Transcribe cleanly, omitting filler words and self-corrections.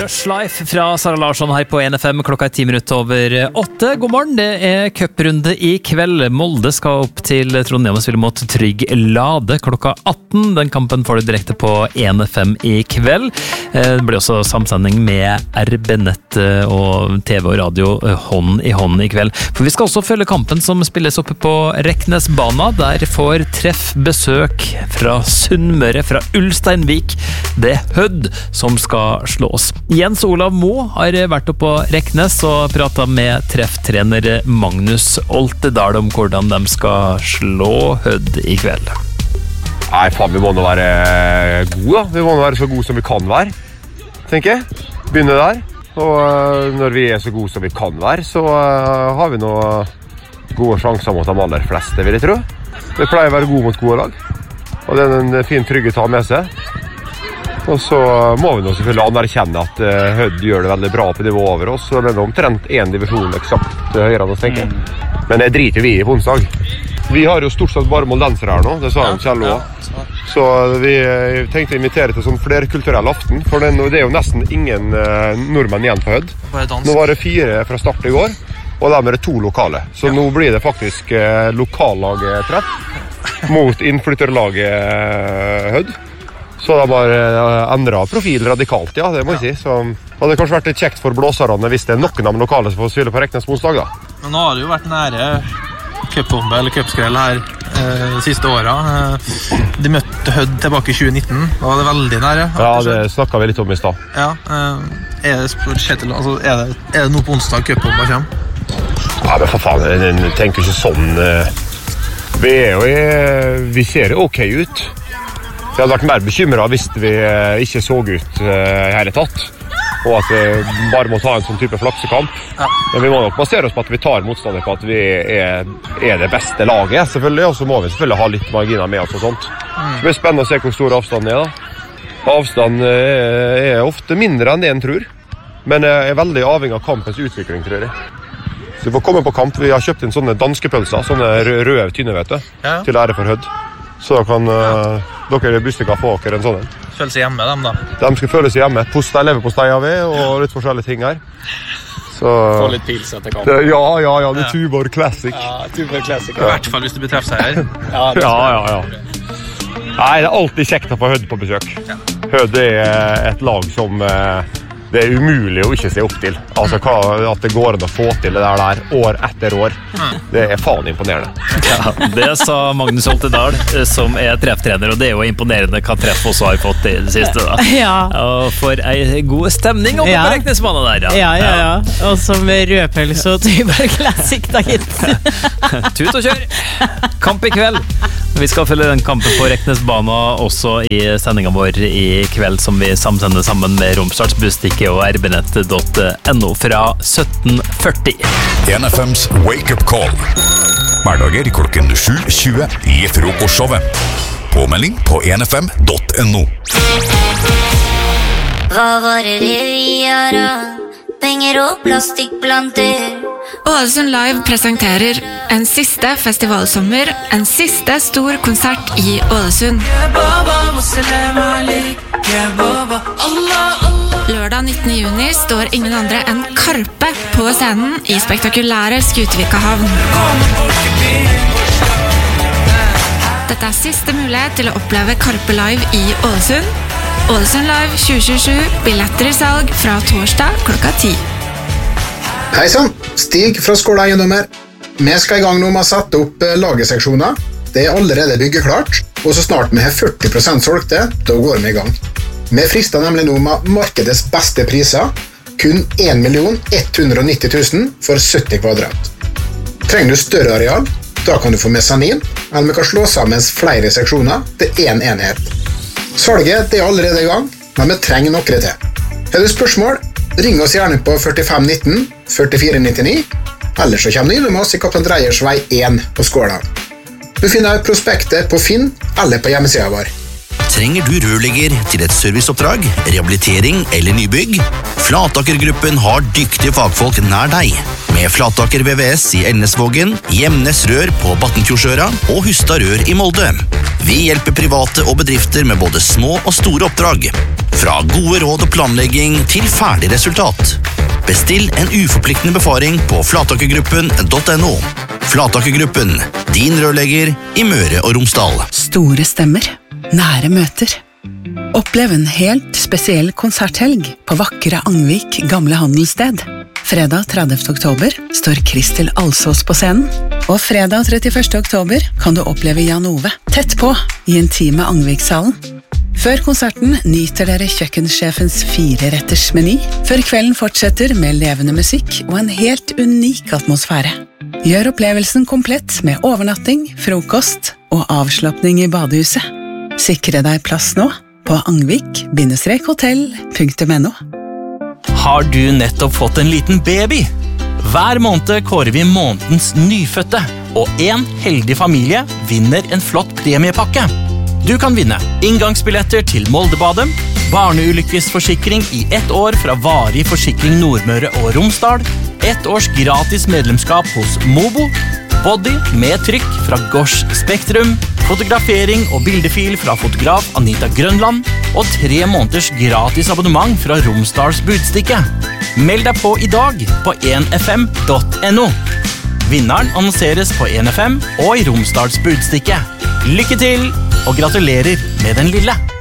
Rush Life fra Sara Larsson her på NFM, klokka 7:10. God morgen, det cuprunde i kveld. Molde skal opp til Trondheim og spille mot Trygg Lade klokka 18. Den kampen får du direkte på NFM i kveld. Det blir også samsending med RB-nett og TV og radio hånd i hånd i kveld. For vi skal også følge kampen som spilles oppe på Reknesbana. Der får Treff besøk fra Sunnmøre, fra Ulsteinvik. Det er Hødd som skal slås. Jens Olav Moe har vært oppe på Reknes og pratet med Treff-trener Magnus Oltedal om hvordan de skal slå Hødd i kveld. Nei, faen, vi må nå være gode da. Vi må nå være så gode som vi kan være, tenker jeg. Begynne der. Og når vi er så gode som vi kan være, så har vi nå gode sjanser mot de aller fleste, vil jeg tro. Vi pleier å være gode mot gode lag. Og det er en fin trygghet å ha med seg. Og så må vi nå selvfølgelig anerkjenne at Hødd gjør det veldig bra på nivå over oss, og det er omtrent en divisjon eksakt høyere enn oss, tenker jeg. Men det driter vi i på onsdag. Vi har jo stort sett bare moldensere her nå, det sa han Kjell også. Så vi tenkte å invitere til sånn flerkulturell aften, for det er jo nesten ingen nordmenn igjen på Hødd. Nå var det 4 fra start i går, og der er det 2 lokale. Så nå blir det faktisk lokallaget treff mot innflytterlaget Hødd. Så de har endret profil radikalt, ja, det må jeg si. Så hadde det kanskje vært litt kjekt for blåserne hvis det er noen av lokale som får spille på Reknes på onsdag, da. Men nå har det jo vært nære cupbombe eller cupskrell her de siste årene. De møtte Hødd tilbake i 2019, da var det veldig nære. Ja, det snakket vi litt om i sted. Ja, er det noe på onsdag cupbombe kommer? Ja, men for faen, jeg tenker ikke sånn. Vi ser jo ok ut. Jeg hadde vært mer bekymret hvis vi ikke så ut i hele tatt, og at vi bare må ta en sånn type flaksekamp. Ja. Men vi må nok basere oss på at vi tar motstander på at vi er det beste laget, selvfølgelig, og så må vi selvfølgelig ha litt marginer med oss og sånt. Det blir spennende å se hvor stor avstanden er da. Avstanden er ofte mindre enn det en tror, men er veldig avhengig av kampens utvikling, tror jeg. Så vi får komme på kamp. Vi har kjøpt inn sånne danskepølser, sånne røde tynne, vet du, til ære for Hødd. Så kan dere Bustika få dere en sånn. Føle seg hjemme, dem da? De skal føle seg hjemme. Leverpostei har vi, og litt forskjellige ting her. Så... Få litt pils etter kamp. Ja, det er Tuborg Classic. Ja, Tuborg Classic. I hvert fall hvis du betreffer seg her. Ja. Nei, det er alltid kjekt å få Hødd på besøk. Ja. Hødd er et lag som... Det er umulig å ikke se opp til. Altså at det går an å få til det der år etter år. Det er faen imponerende. Ja, det sa Magnus Oltedal, som er Treff-trener, og det er jo imponerende hva Treff også har fått i det siste. Da. Ja. Og for en god stemning oppe på Reknesbana der. Ja. Og som rødpølse og Tuborg Classic, da, gitt. Tut og kjør! Kamp i kveld. Vi skal følge den kampen på Reknesbana også i sendingen vår i kveld, som vi samsender sammen med Romsdals Busstikke og rbnett.no fra 17:40. NFMs Wake Up Call. Hverdager klokken 7:20 i frokostshowet. Påmelding på nfm.no. Hva var det vi gjør da? Penger og plastikkplanter. Ålesund Live presenterer en siste festivalsommer, en siste stor konsert i Ålesund. Lørdag 19. juni står ingen andre enn Karpe på scenen i spektakulære Skutevika havn. Dette er siste mulighet til å oppleve Karpe Live i Ålesund. Ålesund Live 2027, billetter i salg fra torsdag klokka 10. Hei sann, Stig fra Skåla Eiendommer. Vi skal i gang nå med å sette opp lagerseksjoner. Det er allerede byggeklart, og så snart vi har 40% solgte, da går vi i gang. Vi frister nemlig nå med markedets beste priser, kun 1 190 000 for 70 kvadrat. Trenger du større areal, da kan du få mesanin, eller vi kan slå sammen flere seksjoner til en enhet. Salget er allerede i gang, men vi trenger noe til. Har du spørsmål? Ring oss gjerne på 4519 4499, eller så kommer du innom oss i Kaptein Dreyers vei 1 på Skåla. Du finner prospektet på Finn eller på hjemmesiden vår. Trenger du rørlegger til et serviceoppdrag, rehabilitering eller nybygg? Flatakergruppen har dyktige fagfolk nær deg. Med Flataker VVS i Elnesvågen, Gjemnes Rør på Battenfjordsøra og Hustad Rør i Molde. Vi hjelper private og bedrifter med både små og store oppdrag. Fra gode råd og planlegging til ferdig resultat. Bestill en uforpliktende befaring på flatakergruppen.no. Flatakergruppen, din rørlegger i Møre og Romsdal. Store stemmer, nære møter. Opplev en helt spesiell konserthelg på vakre Angvik gamle handelssted. Fredag 30. oktober står Kristel Alsås på scenen, og fredag 31. oktober kan du oppleve Jan Ove tett på i intime Angvikshallen. Før konserten nyter dere kjøkkensjefens 4-retters meny, før kvelden fortsetter med levende musikk og en helt unik atmosfære. Gjør opplevelsen komplett med overnatting, frokost og avslappning i badehuset. Sikre deg plass nå på angvik-hotell.no. Har du nettopp fått en liten baby? Hver måned kårer vi månedens nyfødte, og en heldig familie vinner en flott premiepakke. Du kan vinne inngangsbilletter til Moldebadet, barneulykkesforsikring i 1 år fra Varig Forsikring Nordmøre og Romsdal, 1 års gratis medlemskap hos Mobo, body med trykk fra Gosh Spektrum, fotografering og bildefil fra fotograf Anita Grønland og 3 måneders gratis abonnement fra Romsdals Budstikke. Meld deg på i dag på 1fm.no. Vinneren annonseres på 1FM og i Romsdals Budstikke. Lykke til, og gratulerer med den lille!